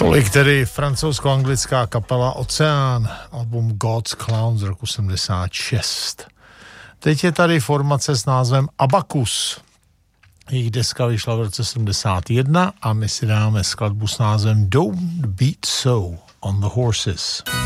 Tolik tedy francouzsko-anglická kapela Oceán, album God's Clown z roku 76. Teď je tady formace s názvem Abacus. Jejich deska vyšla v roce 71 a my si dáme skladbu s názvem Don't Beat So on the Horses.